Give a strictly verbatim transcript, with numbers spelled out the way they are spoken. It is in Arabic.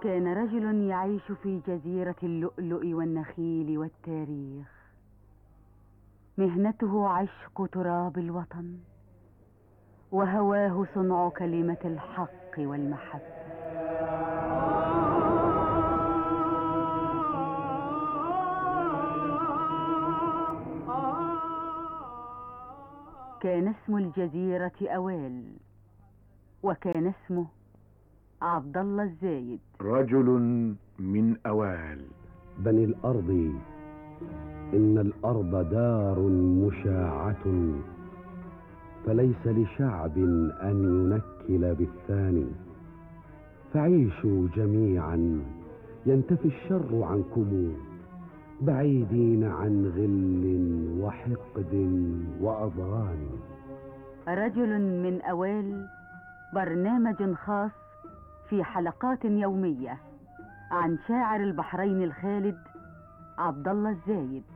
كان رجل يعيش في جزيرة اللؤلؤ والنخيل والتاريخ. مهنته عشق تراب الوطن، وهواه صنع كلمة الحق والمحبة. كان اسم الجزيرة أوال، وكان اسمه عبد الله الزايد. رجل من أوال. بني الأرض، إن الأرض دار مشاعة، فليس لشعب أن ينكل بالثاني. فعيشوا جميعا ينتفي الشر عنكم، بعيدين عن غل وحقد وأضغان. رجل من أوال، برنامج خاص في حلقات يومية عن شاعر البحرين الخالد عبد الله الزايد.